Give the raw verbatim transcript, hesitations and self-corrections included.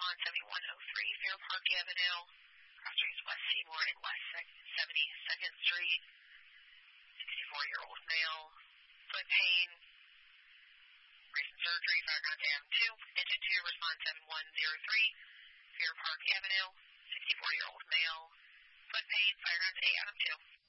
response seventy-one oh three Fair Park Avenue, cross streets West Seymour and West seventy-second Street. sixty-four-year-old male, foot pain, recent surgery, background to A M two. Engine two, response seven one zero three Fair Park Avenue, sixty-four-year-old male, foot pain, background to A M two.